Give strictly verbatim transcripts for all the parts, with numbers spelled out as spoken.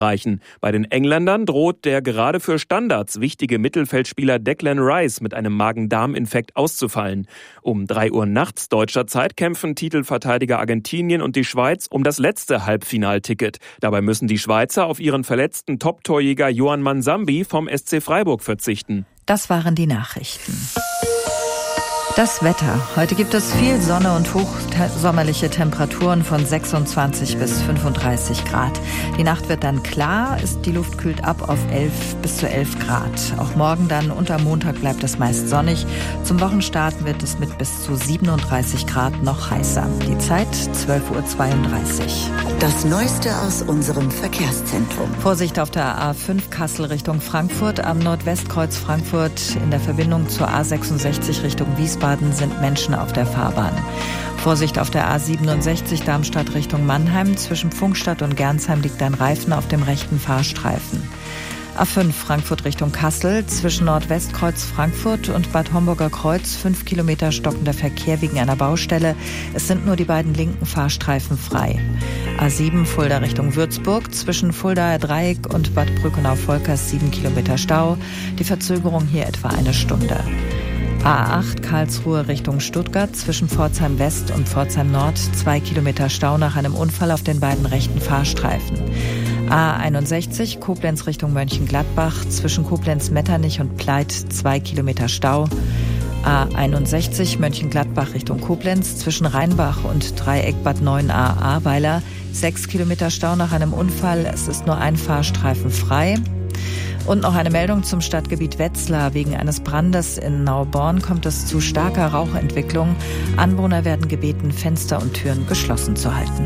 reichen. Bei den Engländern droht der gerade für Standards wichtige Mittelfeldspieler Declan Rice mit einem Magen-Darm-Infekt auszufallen. Um drei Uhr nachts deutscher Zeit kämpfen Titelverteidiger Argentinien und die Schweiz um das letzte Halbfinalticket. Dabei müssen die Schweizer auf ihren verletzten Top-Torjäger Yohan Mansambi vom S C Freiburg verzichten. Das waren die Nachrichten. Das Wetter. Heute gibt es viel Sonne und hochsommerliche Temperaturen von sechsundzwanzig bis fünfunddreißig Grad. Die Nacht wird dann klar, ist, die Luft kühlt ab auf elf bis zu elf Grad. Auch morgen dann und am Montag bleibt es meist sonnig. Zum Wochenstart wird es mit bis zu siebenunddreißig Grad noch heißer. Die Zeit zwölf Uhr zweiunddreißig. Das Neueste aus unserem Verkehrszentrum. Vorsicht auf der A fünf Kassel Richtung Frankfurt. Am Nordwestkreuz Frankfurt in der Verbindung zur A sechsundsechzig Richtung Wiesbaden sind Menschen auf der Fahrbahn. Vorsicht auf der A siebenundsechzig Darmstadt Richtung Mannheim. Zwischen Pfungstadt und Gernsheim liegt ein Reifen auf dem rechten Fahrstreifen. A fünf Frankfurt Richtung Kassel. Zwischen Nordwestkreuz Frankfurt und Bad Homburger Kreuz fünf Kilometer stockender Verkehr wegen einer Baustelle. Es sind nur die beiden linken Fahrstreifen frei. A sieben Fulda Richtung Würzburg. Zwischen Fuldaer Dreieck und Bad Brückenau-Volkers sieben Kilometer Stau. Die Verzögerung hier etwa eine Stunde. A acht Karlsruhe Richtung Stuttgart, zwischen Pforzheim West und Pforzheim Nord, zwei Kilometer Stau nach einem Unfall auf den beiden rechten Fahrstreifen. A einundsechzig Koblenz Richtung Mönchengladbach, zwischen Koblenz-Metternich und Pleit, zwei Kilometer Stau. A einundsechzig Mönchengladbach Richtung Koblenz, zwischen Rheinbach und Dreieck Bad neun a Ahrweiler, sechs Kilometer Stau nach einem Unfall, es ist nur ein Fahrstreifen frei. Und noch eine Meldung zum Stadtgebiet Wetzlar. Wegen eines Brandes in Nauborn kommt es zu starker Rauchentwicklung. Anwohner werden gebeten, Fenster und Türen geschlossen zu halten.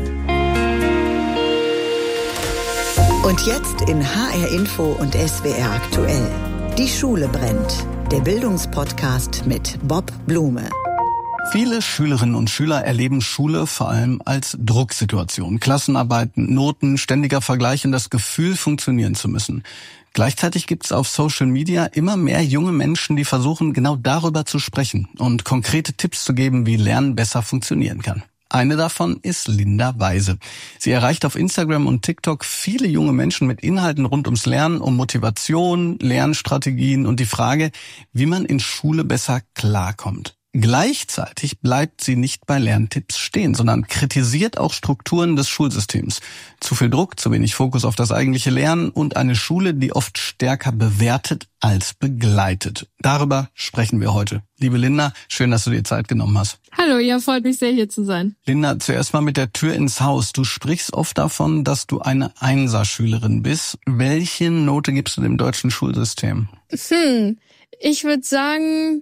Und jetzt in H R Info und S W R aktuell. Die Schule brennt. Der Bildungspodcast mit Bob Blume. Viele Schülerinnen und Schüler erleben Schule vor allem als Drucksituation. Klassenarbeiten, Noten, ständiger Vergleich und das Gefühl, funktionieren zu müssen. Gleichzeitig gibt es auf Social Media immer mehr junge Menschen, die versuchen, genau darüber zu sprechen und konkrete Tipps zu geben, wie Lernen besser funktionieren kann. Eine davon ist Linda Weise. Sie erreicht auf Instagram und TikTok viele junge Menschen mit Inhalten rund ums Lernen, um Motivation, Lernstrategien und die Frage, wie man in Schule besser klarkommt. Gleichzeitig bleibt sie nicht bei Lerntipps stehen, sondern kritisiert auch Strukturen des Schulsystems. Zu viel Druck, zu wenig Fokus auf das eigentliche Lernen und eine Schule, die oft stärker bewertet als begleitet. Darüber sprechen wir heute. Liebe Linda, schön, dass du dir Zeit genommen hast. Hallo, ja, freut mich sehr, hier zu sein. Linda, zuerst mal mit der Tür ins Haus. Du sprichst oft davon, dass du eine Einser-Schülerin bist. Welche Note gibst du dem deutschen Schulsystem? Hm, ich würde sagen,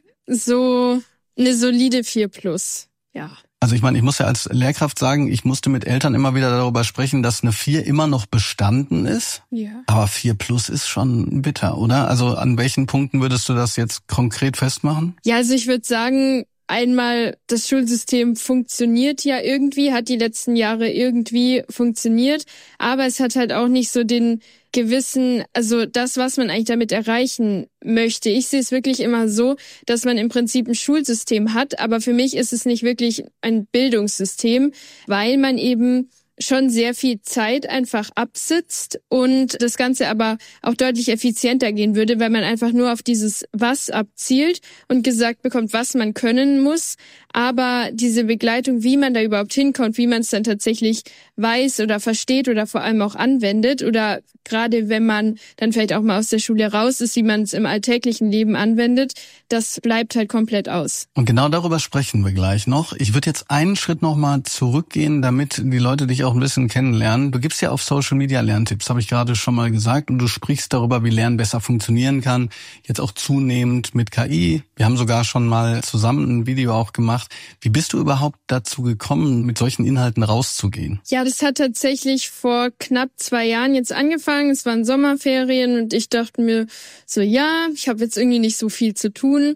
so eine solide vier plus, ja. Also ich meine, ich muss ja als Lehrkraft sagen, ich musste mit Eltern immer wieder darüber sprechen, dass eine vier immer noch bestanden ist. Ja. Aber vier plus ist schon bitter, oder? Also an welchen Punkten würdest du das jetzt konkret festmachen? Ja, also ich würde sagen, einmal, das Schulsystem funktioniert ja irgendwie, hat die letzten Jahre irgendwie funktioniert, aber es hat halt auch nicht so den gewissen, also das, was man eigentlich damit erreichen möchte. Ich sehe es wirklich immer so, dass man im Prinzip ein Schulsystem hat, aber für mich ist es nicht wirklich ein Bildungssystem, weil man eben schon sehr viel Zeit einfach absitzt und das Ganze aber auch deutlich effizienter gehen würde, weil man einfach nur auf dieses Was abzielt und gesagt bekommt, was man können muss. Aber diese Begleitung, wie man da überhaupt hinkommt, wie man es dann tatsächlich weiß oder versteht oder vor allem auch anwendet oder gerade wenn man dann vielleicht auch mal aus der Schule raus ist, wie man es im alltäglichen Leben anwendet, das bleibt halt komplett aus. Und genau darüber sprechen wir gleich noch. Ich würde jetzt einen Schritt nochmal zurückgehen, damit die Leute dich auch ein bisschen kennenlernen. Du gibst ja auf Social Media Lerntipps, habe ich gerade schon mal gesagt, und du sprichst darüber, wie Lernen besser funktionieren kann, jetzt auch zunehmend mit K I. Wir haben sogar schon mal zusammen ein Video auch gemacht. Wie bist du überhaupt dazu gekommen, mit solchen Inhalten rauszugehen? Ja, das hat tatsächlich vor knapp zwei Jahren jetzt angefangen. Es waren Sommerferien und ich dachte mir so, ja, ich habe jetzt irgendwie nicht so viel zu tun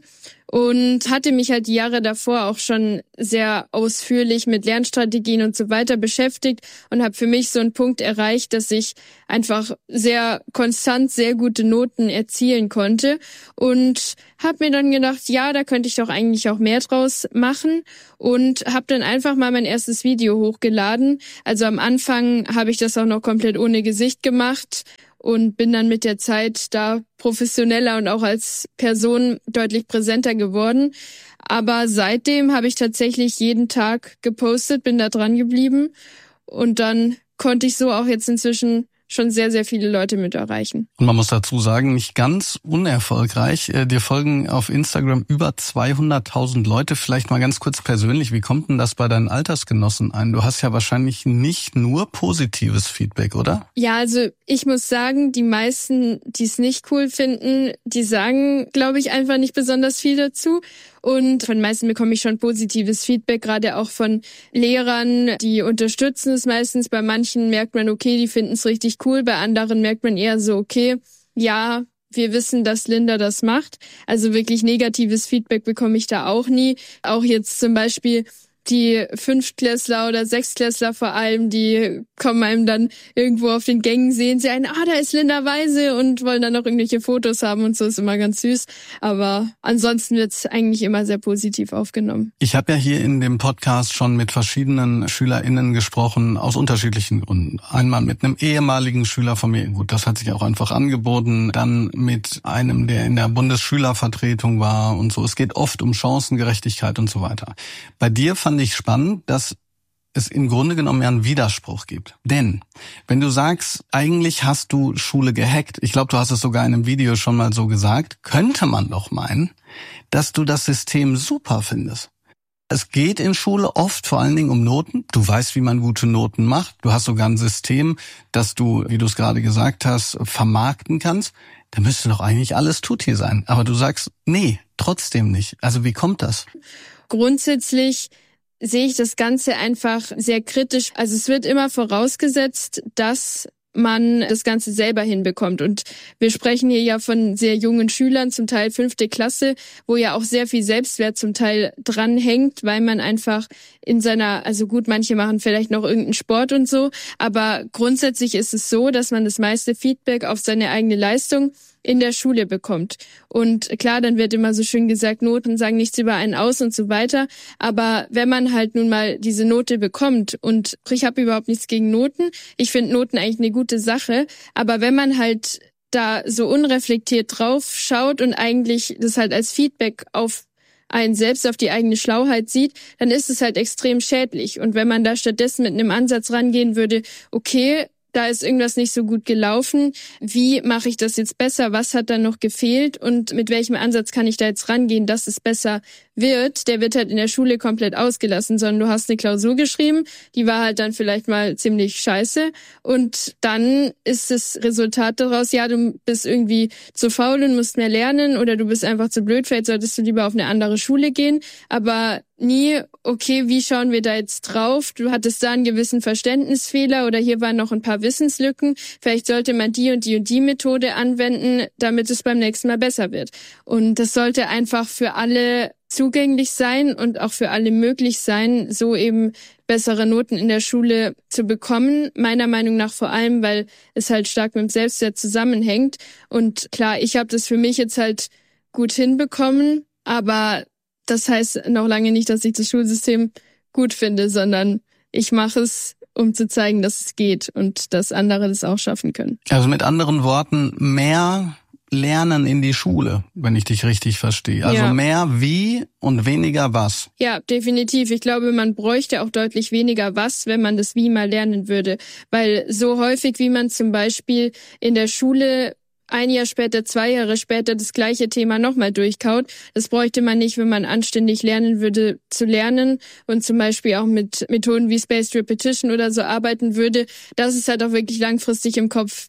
und hatte mich halt die Jahre davor auch schon sehr ausführlich mit Lernstrategien und so weiter beschäftigt und habe für mich so einen Punkt erreicht, dass ich einfach sehr konstant sehr gute Noten erzielen konnte und habe mir dann gedacht, ja, da könnte ich doch eigentlich auch mehr draus machen und habe dann einfach mal mein erstes Video hochgeladen. Also am Anfang habe ich das auch noch komplett ohne Gesicht gemacht und bin dann mit der Zeit da professioneller und auch als Person deutlich präsenter geworden. Aber seitdem habe ich tatsächlich jeden Tag gepostet, bin da dran geblieben und dann konnte ich so auch jetzt inzwischen schon sehr, sehr viele Leute mit erreichen. Und man muss dazu sagen, nicht ganz unerfolgreich. Dir folgen auf Instagram über zweihunderttausend Leute. Vielleicht mal ganz kurz persönlich, wie kommt denn das bei deinen Altersgenossen ein? Du hast ja wahrscheinlich nicht nur positives Feedback, oder? Ja, also ich muss sagen, die meisten, die es nicht cool finden, die sagen, glaube ich, einfach nicht besonders viel dazu. Und von den meisten bekomme ich schon positives Feedback, gerade auch von Lehrern, die unterstützen es meistens. Bei manchen merkt man, okay, die finden es richtig cool, bei anderen merkt man eher so, okay, ja, wir wissen, dass Linda das macht. Also wirklich negatives Feedback bekomme ich da auch nie. Auch jetzt zum Beispiel die Fünftklässler oder Sechstklässler vor allem, die kommen einem dann irgendwo auf den Gängen, sehen sie einen, ah, da ist Linda Weise und wollen dann noch irgendwelche Fotos haben und so, ist immer ganz süß. Aber ansonsten wird's eigentlich immer sehr positiv aufgenommen. Ich habe ja hier in dem Podcast schon mit verschiedenen SchülerInnen gesprochen, aus unterschiedlichen Gründen. Einmal mit einem ehemaligen Schüler von mir, gut, das hat sich auch einfach angeboten, dann mit einem, der in der Bundesschülervertretung war und so. Es geht oft um Chancengerechtigkeit und so weiter. Bei dir fand ich spannend, dass es im Grunde genommen ja einen Widerspruch gibt. Denn wenn du sagst, eigentlich hast du Schule gehackt, ich glaube, du hast es sogar in einem Video schon mal so gesagt, könnte man doch meinen, dass du das System super findest. Es geht in Schule oft vor allen Dingen um Noten. Du weißt, wie man gute Noten macht. Du hast sogar ein System, das du, wie du es gerade gesagt hast, vermarkten kannst. Da müsste doch eigentlich alles tutti sein. Aber du sagst, nee, trotzdem nicht. Also wie kommt das? Grundsätzlich sehe ich das Ganze einfach sehr kritisch. Also es wird immer vorausgesetzt, dass man das Ganze selber hinbekommt. Und wir sprechen hier ja von sehr jungen Schülern, zum Teil fünfte Klasse, wo ja auch sehr viel Selbstwert zum Teil dranhängt, weil man einfach in seiner, also gut, manche machen vielleicht noch irgendeinen Sport und so, aber grundsätzlich ist es so, dass man das meiste Feedback auf seine eigene Leistung in der Schule bekommt. Und klar, dann wird immer so schön gesagt, Noten sagen nichts über einen aus und so weiter. Aber wenn man halt nun mal diese Note bekommt, und ich habe überhaupt nichts gegen Noten, ich finde Noten eigentlich eine gute Sache, aber wenn man halt da so unreflektiert drauf schaut und eigentlich das halt als Feedback auf einen selbst, auf die eigene Schlauheit sieht, dann ist es halt extrem schädlich. Und wenn man da stattdessen mit einem Ansatz rangehen würde, okay, da ist irgendwas nicht so gut gelaufen. Wie mache ich das jetzt besser? Was hat da noch gefehlt? Und mit welchem Ansatz kann ich da jetzt rangehen, dass es besser wird? Der wird halt in der Schule komplett ausgelassen, sondern du hast eine Klausur geschrieben, die war halt dann vielleicht mal ziemlich scheiße. Und dann ist das Resultat daraus, ja, du bist irgendwie zu faul und musst mehr lernen oder du bist einfach zu blöd, vielleicht solltest du lieber auf eine andere Schule gehen. Aber nie, okay, wie schauen wir da jetzt drauf? Du hattest da einen gewissen Verständnisfehler oder hier waren noch ein paar Wissenslücken. Vielleicht sollte man die und die und die Methode anwenden, damit es beim nächsten Mal besser wird. Und das sollte einfach für alle zugänglich sein und auch für alle möglich sein, so eben bessere Noten in der Schule zu bekommen. Meiner Meinung nach vor allem, weil es halt stark mit dem Selbstwert zusammenhängt. Und klar, ich habe das für mich jetzt halt gut hinbekommen, aber das heißt noch lange nicht, dass ich das Schulsystem gut finde, sondern ich mache es, um zu zeigen, dass es geht und dass andere das auch schaffen können. Also mit anderen Worten, mehr Lernen in die Schule, wenn ich dich richtig verstehe. Also ja. Mehr wie und weniger was. Ja, definitiv. Ich glaube, man bräuchte auch deutlich weniger was, wenn man das Wie mal lernen würde. Weil so häufig, wie man zum Beispiel in der Schule ein Jahr später, zwei Jahre später das gleiche Thema nochmal durchkaut. Das bräuchte man nicht, wenn man anständig lernen würde zu lernen und zum Beispiel auch mit Methoden wie Spaced Repetition oder so arbeiten würde. Das ist halt auch wirklich langfristig im Kopf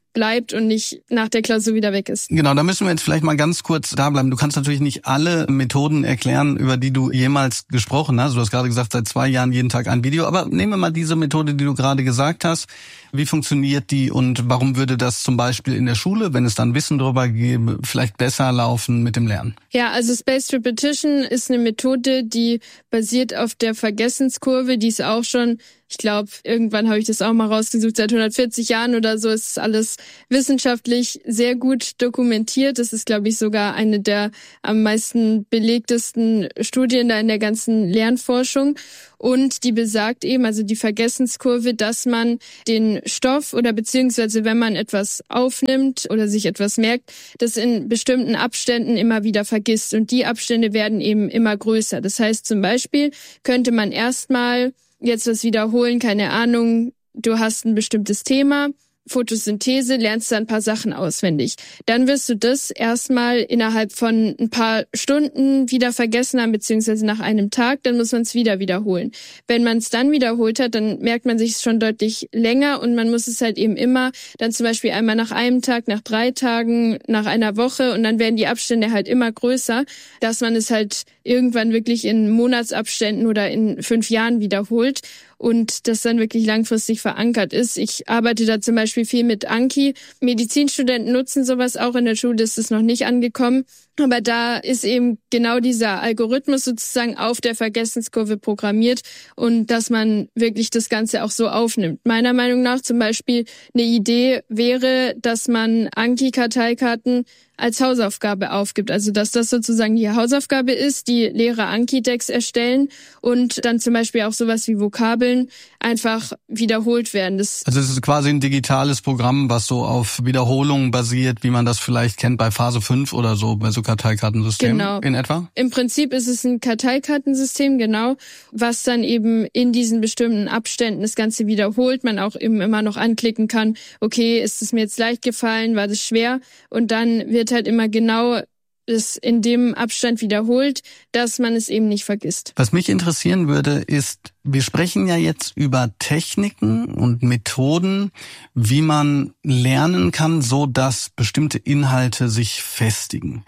bleibt und nicht nach der Klausur wieder weg ist. Genau, da müssen wir jetzt vielleicht mal ganz kurz da bleiben. Du kannst natürlich nicht alle Methoden erklären, über die du jemals gesprochen hast. Du hast gerade gesagt, seit zwei Jahren jeden Tag ein Video. Aber nehmen wir mal diese Methode, die du gerade gesagt hast. Wie funktioniert die und warum würde das zum Beispiel in der Schule, wenn es dann Wissen darüber gäbe, vielleicht besser laufen mit dem Lernen? Ja, also Spaced Repetition ist eine Methode, die basiert auf der Vergessenskurve. Die ist auch schon, ich glaube, irgendwann habe ich das auch mal rausgesucht, seit hundertvierzig Jahren oder so ist alles wissenschaftlich sehr gut dokumentiert. Das ist, glaube ich, sogar eine der am meisten belegtesten Studien da in der ganzen Lernforschung. Und die besagt eben, also die Vergessenskurve, dass man den Stoff oder beziehungsweise wenn man etwas aufnimmt oder sich etwas merkt, das in bestimmten Abständen immer wieder vergisst. Und die Abstände werden eben immer größer. Das heißt zum Beispiel könnte man erstmal jetzt was wiederholen, keine Ahnung, du hast ein bestimmtes Thema, Photosynthese, lernst du ein paar Sachen auswendig. Dann wirst du das erstmal innerhalb von ein paar Stunden wieder vergessen haben, beziehungsweise nach einem Tag, dann muss man es wieder wiederholen. Wenn man es dann wiederholt hat, dann merkt man sich es schon deutlich länger und man muss es halt eben immer dann zum Beispiel einmal nach einem Tag, nach drei Tagen, nach einer Woche und dann werden die Abstände halt immer größer, dass man es halt irgendwann wirklich in Monatsabständen oder in fünf Jahren wiederholt. Und das dann wirklich langfristig verankert ist. Ich arbeite da zum Beispiel viel mit Anki. Medizinstudenten nutzen sowas auch, in der Schule ist es noch nicht angekommen. Aber da ist eben genau dieser Algorithmus sozusagen auf der Vergessenskurve programmiert und dass man wirklich das Ganze auch so aufnimmt. Meiner Meinung nach zum Beispiel eine Idee wäre, dass man Anki-Karteikarten als Hausaufgabe aufgibt. Also dass das sozusagen die Hausaufgabe ist, die Lehrer Anki-Decks erstellen und dann zum Beispiel auch sowas wie Vokabeln einfach wiederholt werden. Das also es ist quasi ein digitales Programm, was so auf Wiederholungen basiert, wie man das vielleicht kennt bei Phase fünf oder so, bei so Karteikartensystem genau. In etwa? Im Prinzip ist es ein Karteikartensystem, genau, was dann eben in diesen bestimmten Abständen das Ganze wiederholt. Man auch eben immer noch anklicken kann, okay, ist es mir jetzt leicht gefallen, war das schwer? Und dann wird halt immer genau es in dem Abstand wiederholt, dass man es eben nicht vergisst. Was mich interessieren würde, ist, wir sprechen ja jetzt über Techniken und Methoden, wie man lernen kann, so dass bestimmte Inhalte sich festigen.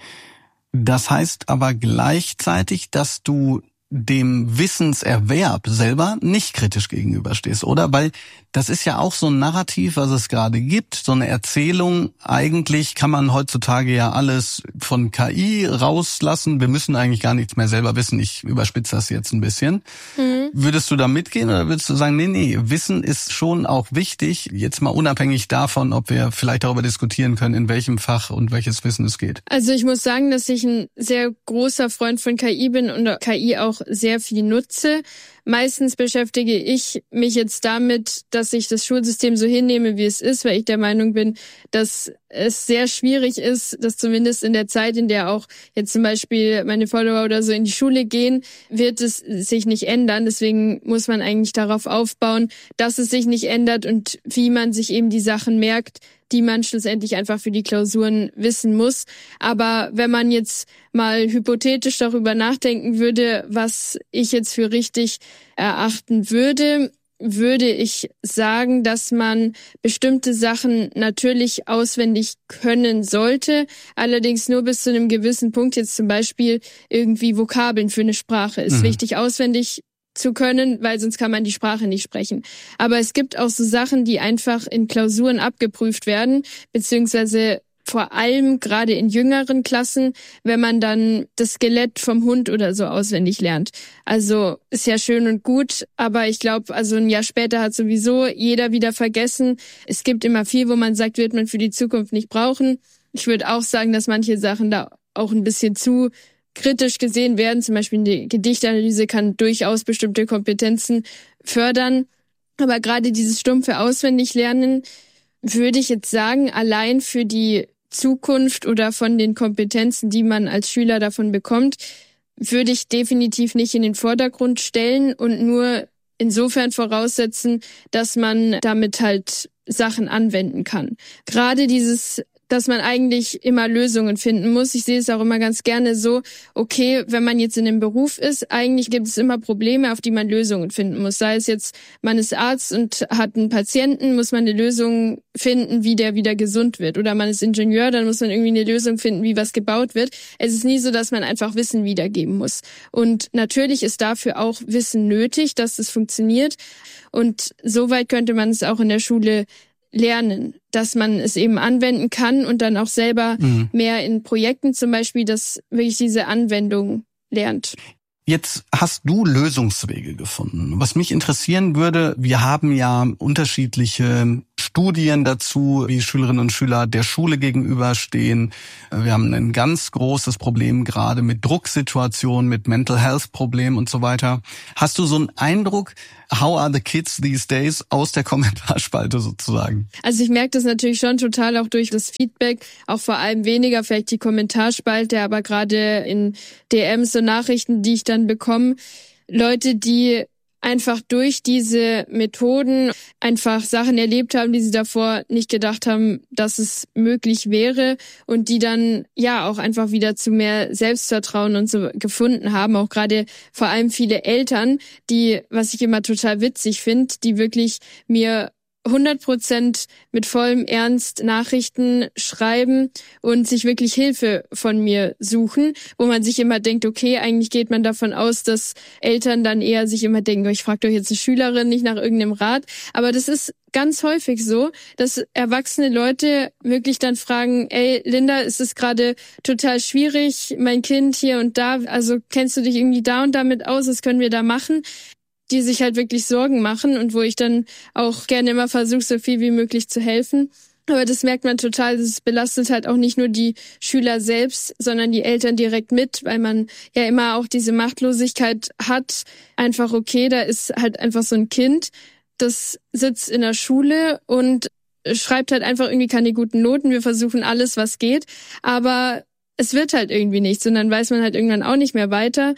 Das heißt aber gleichzeitig, dass du dem Wissenserwerb selber nicht kritisch gegenüberstehst, oder? Weil das ist ja auch so ein Narrativ, was es gerade gibt, so eine Erzählung. Eigentlich kann man heutzutage ja alles von K I rauslassen. Wir müssen eigentlich gar nichts mehr selber wissen. Ich überspitze das jetzt ein bisschen. Mhm. Würdest du da mitgehen oder würdest du sagen, nee, nee, Wissen ist schon auch wichtig, jetzt mal unabhängig davon, ob wir vielleicht darüber diskutieren können, in welchem Fach und welches Wissen es geht? Also ich muss sagen, dass ich ein sehr großer Freund von K I bin und K I auch sehr viel nutze. Meistens beschäftige ich mich jetzt damit, dass ich das Schulsystem so hinnehme, wie es ist, weil ich der Meinung bin, dass es sehr schwierig ist, dass zumindest in der Zeit, in der auch jetzt zum Beispiel meine Follower oder so in die Schule gehen, wird es sich nicht ändern. Deswegen muss man eigentlich darauf aufbauen, dass es sich nicht ändert und wie man sich eben die Sachen merkt, die man schlussendlich einfach für die Klausuren wissen muss. Aber wenn man jetzt mal hypothetisch darüber nachdenken würde, was ich jetzt für richtig erachten würde, würde ich sagen, dass man bestimmte Sachen natürlich auswendig können sollte, allerdings nur bis zu einem gewissen Punkt. Jetzt zum Beispiel irgendwie Vokabeln für eine Sprache ist mhm. wichtig auswendig zu können, weil sonst kann man die Sprache nicht sprechen. Aber es gibt auch so Sachen, die einfach in Klausuren abgeprüft werden, beziehungsweise vor allem gerade in jüngeren Klassen, wenn man dann das Skelett vom Hund oder so auswendig lernt. Also ist ja schön und gut, aber ich glaube, also ein Jahr später hat sowieso jeder wieder vergessen. Es gibt immer viel, wo man sagt, wird man für die Zukunft nicht brauchen. Ich würde auch sagen, dass manche Sachen da auch ein bisschen zu kritisch gesehen werden. Zum Beispiel die Gedichtanalyse kann durchaus bestimmte Kompetenzen fördern. Aber gerade dieses stumpfe Auswendiglernen würde ich jetzt sagen, allein für die Zukunft oder von den Kompetenzen, die man als Schüler davon bekommt, würde ich definitiv nicht in den Vordergrund stellen und nur insofern voraussetzen, dass man damit halt Sachen anwenden kann. Gerade dieses dass man eigentlich immer Lösungen finden muss. Ich sehe es auch immer ganz gerne so, okay, wenn man jetzt in einem Beruf ist, eigentlich gibt es immer Probleme, auf die man Lösungen finden muss. Sei es jetzt, man ist Arzt und hat einen Patienten, muss man eine Lösung finden, wie der wieder gesund wird. Oder man ist Ingenieur, dann muss man irgendwie eine Lösung finden, wie was gebaut wird. Es ist nie so, dass man einfach Wissen wiedergeben muss. Und natürlich ist dafür auch Wissen nötig, dass es funktioniert. Und soweit könnte man es auch in der Schule lernen, dass man es eben anwenden kann und dann auch selber mhm. mehr in Projekten zum Beispiel, dass wirklich diese Anwendung lernt. Jetzt hast du Lösungswege gefunden. Was mich interessieren würde, wir haben ja unterschiedliche Studien dazu, wie Schülerinnen und Schüler der Schule gegenüberstehen. Wir haben ein ganz großes Problem gerade mit Drucksituationen, mit Mental Health Problemen und so weiter. Hast du so einen Eindruck, how are the kids these days aus der Kommentarspalte sozusagen? Also ich merke das natürlich schon total auch durch das Feedback, auch vor allem weniger vielleicht die Kommentarspalte, aber gerade in D Ms und Nachrichten, die ich dann bekomme, Leute, die einfach durch diese Methoden einfach Sachen erlebt haben, die sie davor nicht gedacht haben, dass es möglich wäre und die dann ja auch einfach wieder zu mehr Selbstvertrauen und so gefunden haben. Auch gerade vor allem viele Eltern, die, was ich immer total witzig finde, die wirklich mir hundert Prozent mit vollem Ernst Nachrichten schreiben und sich wirklich Hilfe von mir suchen, wo man sich immer denkt, okay, eigentlich geht man davon aus, dass Eltern dann eher sich immer denken, ich frage doch jetzt eine Schülerin nicht nach irgendeinem Rat, aber das ist ganz häufig so, dass erwachsene Leute wirklich dann fragen, ey, Linda, ist es gerade total schwierig, mein Kind hier und da, also kennst du dich irgendwie da und damit aus, was können wir da machen? Die sich halt wirklich Sorgen machen und wo ich dann auch gerne immer versuche, so viel wie möglich zu helfen. Aber das merkt man total, das belastet halt auch nicht nur die Schüler selbst, sondern die Eltern direkt mit, weil man ja immer auch diese Machtlosigkeit hat. Einfach, okay, da ist halt einfach so ein Kind, das sitzt in der Schule und schreibt halt einfach irgendwie keine guten Noten. Wir versuchen alles, was geht, aber es wird halt irgendwie nichts und dann weiß man halt irgendwann auch nicht mehr weiter.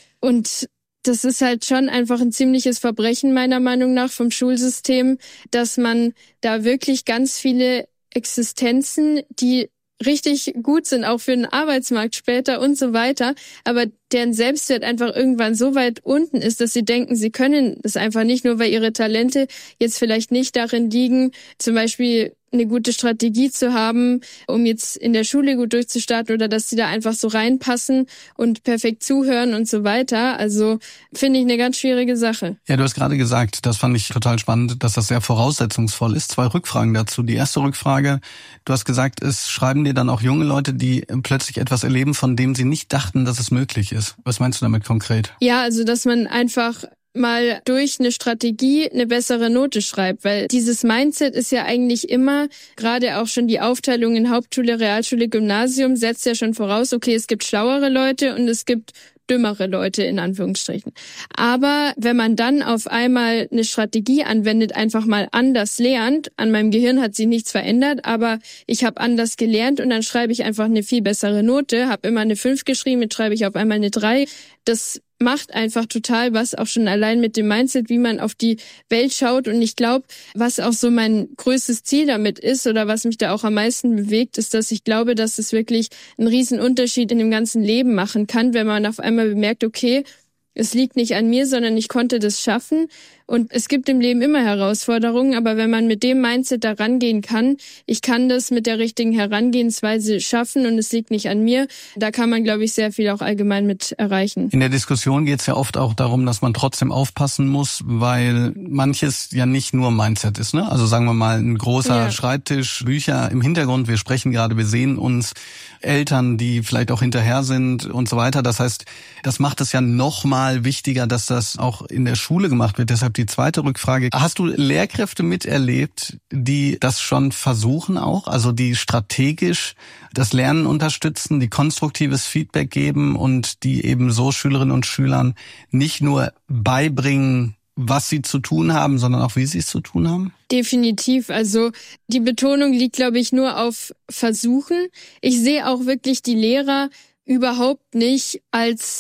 Und das ist halt schon einfach ein ziemliches Verbrechen meiner Meinung nach vom Schulsystem, dass man da wirklich ganz viele Existenzen, die richtig gut sind, auch für den Arbeitsmarkt später und so weiter, aber deren Selbstwert einfach irgendwann so weit unten ist, dass sie denken, sie können es einfach nicht, nur weil ihre Talente jetzt vielleicht nicht darin liegen, zum Beispiel eine gute Strategie zu haben, um jetzt in der Schule gut durchzustarten oder dass sie da einfach so reinpassen und perfekt zuhören und so weiter. Also finde ich eine ganz schwierige Sache. Ja, du hast gerade gesagt, das fand ich total spannend, dass das sehr voraussetzungsvoll ist. Zwei Rückfragen dazu. Die erste Rückfrage, du hast gesagt, es schreiben dir dann auch junge Leute, die plötzlich etwas erleben, von dem sie nicht dachten, dass es möglich ist. Was meinst du damit konkret? Ja, also dass man einfach mal durch eine Strategie eine bessere Note schreibt, weil dieses Mindset ist ja eigentlich immer, gerade auch schon die Aufteilung in Hauptschule, Realschule, Gymnasium setzt ja schon voraus, okay, es gibt schlauere Leute und es gibt dümmere Leute in Anführungsstrichen. Aber wenn man dann auf einmal eine Strategie anwendet, einfach mal anders lernt, an meinem Gehirn hat sich nichts verändert, aber ich habe anders gelernt und dann schreibe ich einfach eine viel bessere Note, habe immer eine fünf geschrieben, jetzt schreibe ich auf einmal eine drei. Das macht einfach total was, auch schon allein mit dem Mindset, wie man auf die Welt schaut. Und ich glaube, was auch so mein größtes Ziel damit ist oder was mich da auch am meisten bewegt, ist, dass ich glaube, dass es wirklich einen riesen Unterschied in dem ganzen Leben machen kann, wenn man auf einmal bemerkt, okay, es liegt nicht an mir, sondern ich konnte das schaffen. Und es gibt im Leben immer Herausforderungen, aber wenn man mit dem Mindset da rangehen kann, ich kann das mit der richtigen Herangehensweise schaffen und es liegt nicht an mir, da kann man, glaube ich, sehr viel auch allgemein mit erreichen. In der Diskussion geht es ja oft auch darum, dass man trotzdem aufpassen muss, weil manches ja nicht nur Mindset ist, ne? Also sagen wir mal, ein großer ja. Schreibtisch, Bücher im Hintergrund, wir sprechen gerade, wir sehen uns, Eltern, die vielleicht auch hinterher sind und so weiter. Das heißt, das macht es ja noch mal wichtiger, dass das auch in der Schule gemacht wird. Deshalb die zweite Rückfrage. Hast du Lehrkräfte miterlebt, die das schon versuchen auch? Also die strategisch das Lernen unterstützen, die konstruktives Feedback geben und die eben so Schülerinnen und Schülern nicht nur beibringen, was sie zu tun haben, sondern auch wie sie es zu tun haben? Definitiv. Also die Betonung liegt, glaube ich, nur auf Versuchen. Ich sehe auch wirklich die Lehrer überhaupt nicht als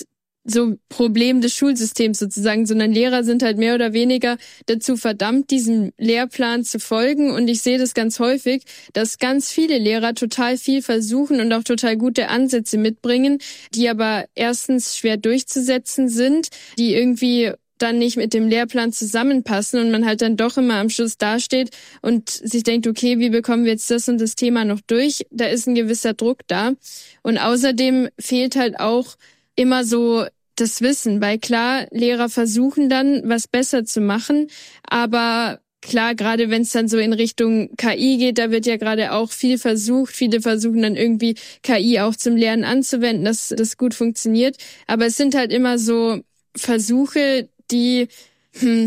so Problem des Schulsystems sozusagen, sondern Lehrer sind halt mehr oder weniger dazu verdammt, diesem Lehrplan zu folgen. Und ich sehe das ganz häufig, dass ganz viele Lehrer total viel versuchen und auch total gute Ansätze mitbringen, die aber erstens schwer durchzusetzen sind, die irgendwie dann nicht mit dem Lehrplan zusammenpassen und man halt dann doch immer am Schluss dasteht und sich denkt, okay, wie bekommen wir jetzt das und das Thema noch durch? Da ist ein gewisser Druck da. Und außerdem fehlt halt auch immer so das Wissen, weil klar, Lehrer versuchen dann, was besser zu machen, aber klar, gerade wenn es dann so in Richtung K I geht, da wird ja gerade auch viel versucht. Viele versuchen dann irgendwie K I auch zum Lernen anzuwenden, dass das gut funktioniert. Aber es sind halt immer so Versuche, die hm,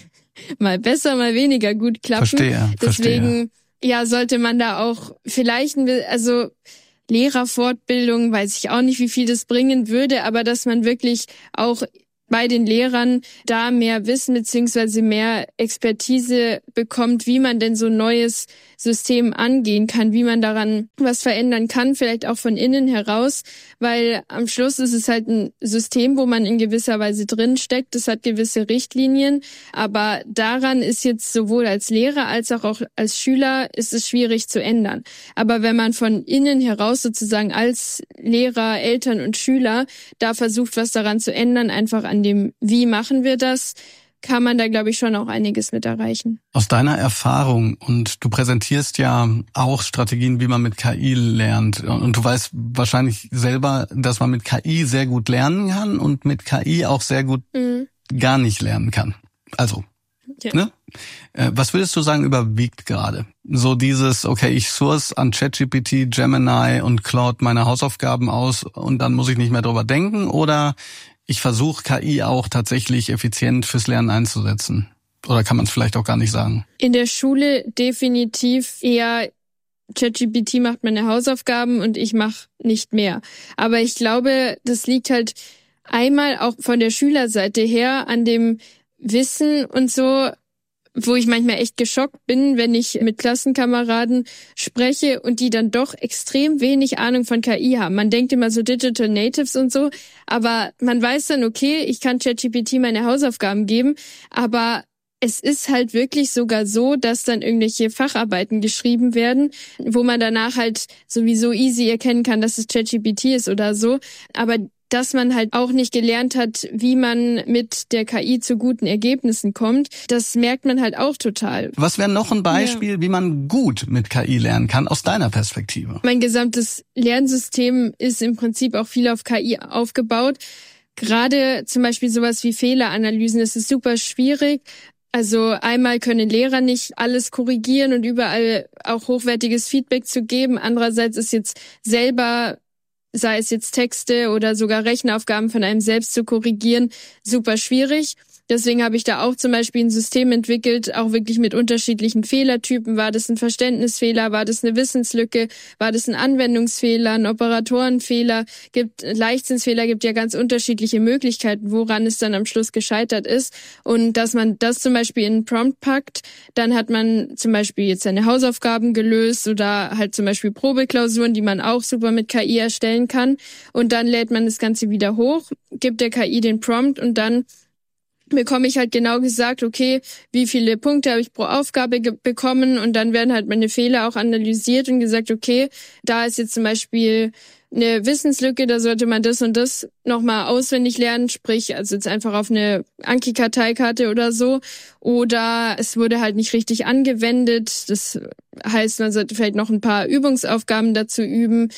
mal besser, mal weniger gut klappen. Verstehe, Deswegen, verstehe. ja, sollte man da auch vielleicht, ein, also Lehrerfortbildung, weiß ich auch nicht, wie viel das bringen würde, aber dass man wirklich auch bei den Lehrern da mehr Wissen beziehungsweise mehr Expertise bekommt, wie man denn so ein neues System angehen kann, wie man daran was verändern kann, vielleicht auch von innen heraus, weil am Schluss ist es halt ein System, wo man in gewisser Weise drin steckt. Es hat gewisse Richtlinien, aber daran ist jetzt sowohl als Lehrer als auch als Schüler ist es schwierig zu ändern. Aber wenn man von innen heraus sozusagen als Lehrer, Eltern und Schüler da versucht, was daran zu ändern, einfach an dem, wie machen wir das, kann man da, glaube ich, schon auch einiges mit erreichen. Aus deiner Erfahrung, und du präsentierst ja auch Strategien, wie man mit K I lernt, und du weißt wahrscheinlich selber, dass man mit K I sehr gut lernen kann und mit K I auch sehr gut mhm. gar nicht lernen kann. Also, ja. ne? Was würdest du sagen, überwiegt gerade? So dieses, okay, ich source an ChatGPT, Gemini und Claude meine Hausaufgaben aus und dann muss ich nicht mehr drüber denken, oder ich versuche K I auch tatsächlich effizient fürs Lernen einzusetzen. Oder kann man es vielleicht auch gar nicht sagen? In der Schule definitiv eher ChatGPT macht meine Hausaufgaben und ich mache nicht mehr. Aber ich glaube, das liegt halt einmal auch von der Schülerseite her an dem Wissen und so, wo ich manchmal echt geschockt bin, wenn ich mit Klassenkameraden spreche und die dann doch extrem wenig Ahnung von K I haben. Man denkt immer so Digital Natives und so, aber man weiß dann, okay, ich kann ChatGPT meine Hausaufgaben geben, aber es ist halt wirklich sogar so, dass dann irgendwelche Facharbeiten geschrieben werden, wo man danach halt sowieso easy erkennen kann, dass es ChatGPT ist oder so, aber dass man halt auch nicht gelernt hat, wie man mit der K I zu guten Ergebnissen kommt, das merkt man halt auch total. Was wäre noch ein Beispiel, ja. wie man gut mit K I lernen kann, aus deiner Perspektive? Mein gesamtes Lernsystem ist im Prinzip auch viel auf K I aufgebaut. Gerade zum Beispiel sowas wie Fehleranalysen, das ist super schwierig. Also einmal können Lehrer nicht alles korrigieren und überall auch hochwertiges Feedback zu geben. Andererseits ist jetzt selber, sei es jetzt Texte oder sogar Rechenaufgaben von einem selbst zu korrigieren, super schwierig. Deswegen habe ich da auch zum Beispiel ein System entwickelt, auch wirklich mit unterschiedlichen Fehlertypen. War das ein Verständnisfehler? War das eine Wissenslücke? War das ein Anwendungsfehler, ein Operatorenfehler? Gibt Leichtsinnsfehler, gibt ja ganz unterschiedliche Möglichkeiten, woran es dann am Schluss gescheitert ist. Und dass man das zum Beispiel in einen Prompt packt, dann hat man zum Beispiel jetzt seine Hausaufgaben gelöst oder halt zum Beispiel Probeklausuren, die man auch super mit K I erstellen kann. Und dann lädt man das Ganze wieder hoch, gibt der K I den Prompt und dann bekomme ich halt genau gesagt, okay, wie viele Punkte habe ich pro Aufgabe ge- bekommen und dann werden halt meine Fehler auch analysiert und gesagt, okay, da ist jetzt zum Beispiel eine Wissenslücke, da sollte man das und das nochmal auswendig lernen, sprich, also jetzt einfach auf eine Anki-Karteikarte oder so, oder es wurde halt nicht richtig angewendet, das heißt, man sollte vielleicht noch ein paar Übungsaufgaben dazu üben,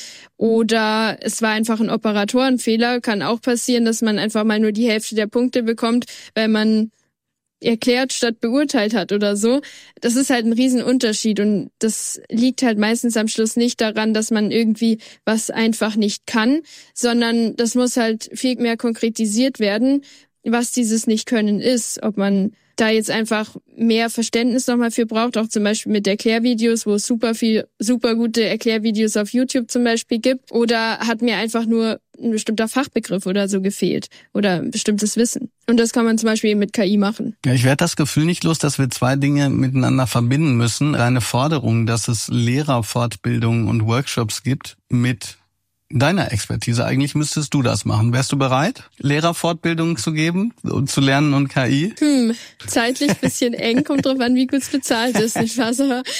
oder es war einfach ein Operatorenfehler, kann auch passieren, dass man einfach mal nur die Hälfte der Punkte bekommt, weil man erklärt statt beurteilt hat oder so. Das ist halt ein Riesenunterschied und das liegt halt meistens am Schluss nicht daran, dass man irgendwie was einfach nicht kann, sondern das muss halt viel mehr konkretisiert werden, was dieses Nicht-Können ist, ob man da jetzt einfach mehr Verständnis nochmal für braucht, auch zum Beispiel mit Erklärvideos, wo es super viel, super gute Erklärvideos auf YouTube zum Beispiel gibt, oder hat mir einfach nur ein bestimmter Fachbegriff oder so gefehlt oder ein bestimmtes Wissen. Und das kann man zum Beispiel mit K I machen. Ja, ich werde das Gefühl nicht los, dass wir zwei Dinge miteinander verbinden müssen. Eine Forderung, dass es Lehrerfortbildungen und Workshops gibt mit deiner Expertise. Eigentlich müsstest du das machen. Wärst du bereit, Lehrerfortbildungen zu geben und zu lernen und K I? Hm, zeitlich bisschen eng, kommt drauf an, wie gut es bezahlt ist. Nicht wahr?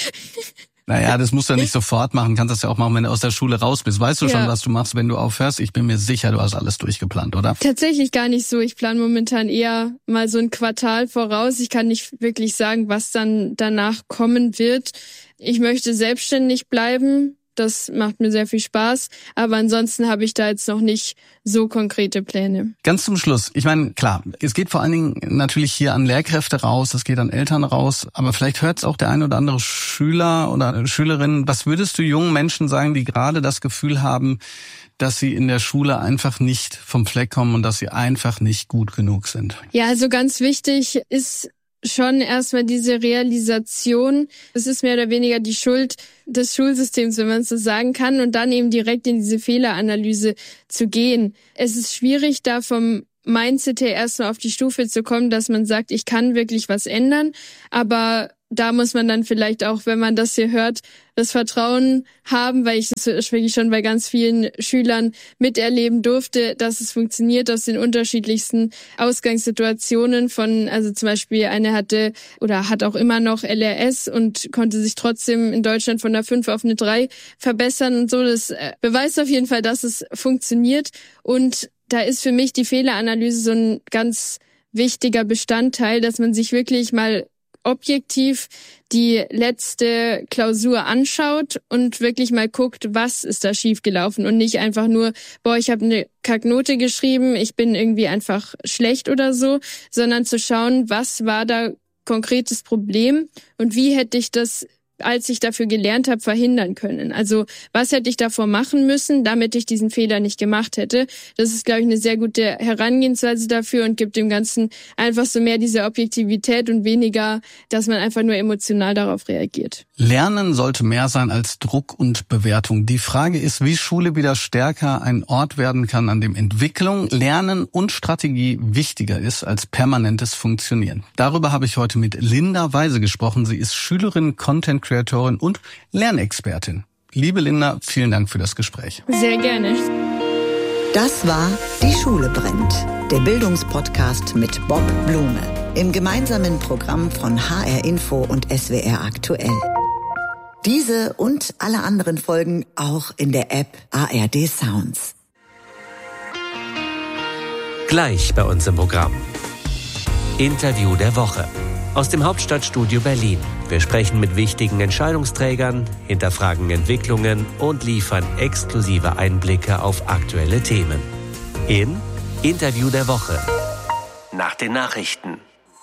Naja, das musst du ja nicht sofort machen. Kannst das ja auch machen, wenn du aus der Schule raus bist. Weißt du schon, ja. was du machst, wenn du aufhörst? Ich bin mir sicher, du hast alles durchgeplant, oder? Tatsächlich gar nicht so. Ich plane momentan eher mal so ein Quartal voraus. Ich kann nicht wirklich sagen, was dann danach kommen wird. Ich möchte selbstständig bleiben. Das macht mir sehr viel Spaß. Aber ansonsten habe ich da jetzt noch nicht so konkrete Pläne. Ganz zum Schluss. Ich meine, klar, es geht vor allen Dingen natürlich hier an Lehrkräfte raus, es geht an Eltern raus. Aber vielleicht hört es auch der ein oder andere Schüler oder Schülerin. Was würdest du jungen Menschen sagen, die gerade das Gefühl haben, dass sie in der Schule einfach nicht vom Fleck kommen und dass sie einfach nicht gut genug sind? Ja, also ganz wichtig ist schon erstmal diese Realisation, es ist mehr oder weniger die Schuld des Schulsystems, wenn man es so sagen kann, und dann eben direkt in diese Fehleranalyse zu gehen. Es ist schwierig, da vom Mindset her erstmal auf die Stufe zu kommen, dass man sagt, ich kann wirklich was ändern, aber da muss man dann vielleicht auch, wenn man das hier hört, das Vertrauen haben, weil ich das wirklich schon bei ganz vielen Schülern miterleben durfte, dass es funktioniert aus den unterschiedlichsten Ausgangssituationen von, also zum Beispiel eine hatte oder hat auch immer noch L R S und konnte sich trotzdem in Deutschland von einer fünf auf eine drei verbessern und so. Das beweist auf jeden Fall, dass es funktioniert, und da ist für mich die Fehleranalyse so ein ganz wichtiger Bestandteil, dass man sich wirklich mal objektiv die letzte Klausur anschaut und wirklich mal guckt, was ist da schiefgelaufen, und nicht einfach nur, boah, ich habe eine Kacknote geschrieben, ich bin irgendwie einfach schlecht oder so, sondern zu schauen, was war da konkretes Problem und wie hätte ich das, als ich dafür gelernt habe, verhindern können. Also was hätte ich davor machen müssen, damit ich diesen Fehler nicht gemacht hätte. Das ist, glaube ich, eine sehr gute Herangehensweise dafür und gibt dem Ganzen einfach so mehr diese Objektivität und weniger, dass man einfach nur emotional darauf reagiert. Lernen sollte mehr sein als Druck und Bewertung. Die Frage ist, wie Schule wieder stärker ein Ort werden kann, an dem Entwicklung, Lernen und Strategie wichtiger ist als permanentes Funktionieren. Darüber habe ich heute mit Linda Weise gesprochen. Sie ist Schülerin, Content Creatorin und Lernexpertin. Liebe Linda, vielen Dank für das Gespräch. Sehr gerne. Das war Die Schule brennt, der Bildungspodcast mit Bob Blume im gemeinsamen Programm von H R Info und S W R aktuell. Diese und alle anderen Folgen auch in der App A R D Sounds. Gleich bei uns im Programm. Interview der Woche. Aus dem Hauptstadtstudio Berlin. Wir sprechen mit wichtigen Entscheidungsträgern, hinterfragen Entwicklungen und liefern exklusive Einblicke auf aktuelle Themen. In Interview der Woche. Nach den Nachrichten.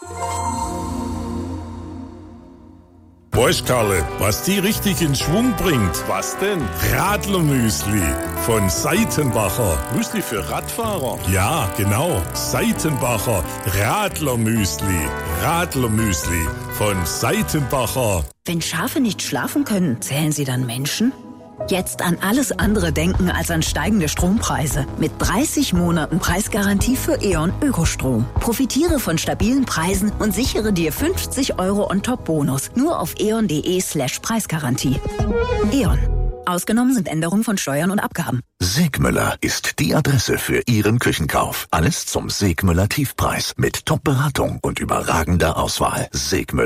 Weißt, Karle, was die richtig in Schwung bringt? Was denn? Radlermüsli von Seitenbacher. Müsli für Radfahrer? Ja, genau. Seitenbacher Radlermüsli. Radlermüsli von Seitenbacher. Wenn Schafe nicht schlafen können, zählen sie dann Menschen? Jetzt an alles andere denken als an steigende Strompreise. Mit dreißig Monaten Preisgarantie für E.ON Ökostrom. Profitiere von stabilen Preisen und sichere dir fünfzig Euro On-Top-Bonus. Nur auf eon.de slash Preisgarantie. E.ON. Ausgenommen sind Änderungen von Steuern und Abgaben. Segmüller ist die Adresse für Ihren Küchenkauf. Alles zum Segmüller Tiefpreis mit Top-Beratung und überragender Auswahl. Segmüller.